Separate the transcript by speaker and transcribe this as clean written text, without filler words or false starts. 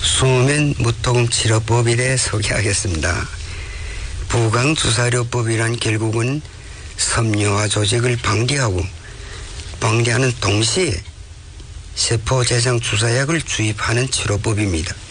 Speaker 1: 수면 무통음 치료법에 대해 소개하겠습니다. 부강주사료법이란 결국은 섬유화 조직을 방지하는 동시에 세포 재생 주사약을 주입하는 치료법입니다.